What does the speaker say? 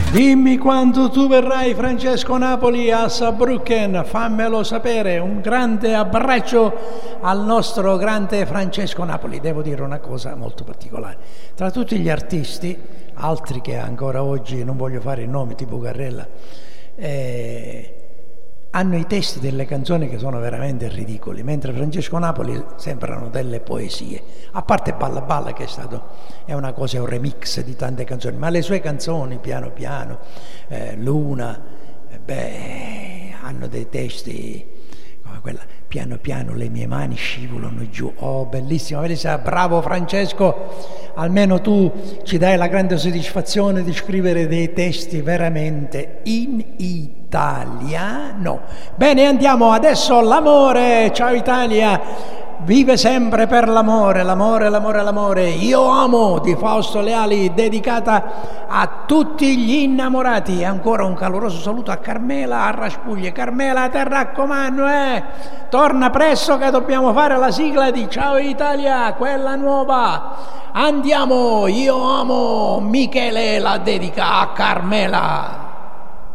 Dimmi quando tu verrai, Francesco Napoli, a Saarbrücken, fammelo sapere. Un grande abbraccio al nostro grande Francesco Napoli. Devo dire una cosa molto particolare: tra tutti gli artisti, altri che ancora oggi non voglio fare i nomi, tipo Garrella, hanno i testi delle canzoni che sono veramente ridicoli, mentre Francesco Napoli sembrano delle poesie, a parte Balla Balla, che è una cosa, è un remix di tante canzoni, ma le sue canzoni, Piano Piano, Luna, hanno dei testi come quella Piano Piano le mie mani scivolano giù. Oh, bellissima, bellissima. Bravo Francesco, almeno tu ci dai la grande soddisfazione di scrivere dei testi veramente in italiano. Bene, andiamo adesso. L'amore, ciao Italia, vive sempre per l'amore, l'amore, l'amore, l'amore. Io amo di Fausto Leali, dedicata a tutti gli innamorati. E ancora un caloroso saluto a Carmela a Raspuglie. Carmela, te raccomando, torna presto che dobbiamo fare la sigla di Ciao Italia, quella nuova. Andiamo, io amo. Michele la dedica a Carmela.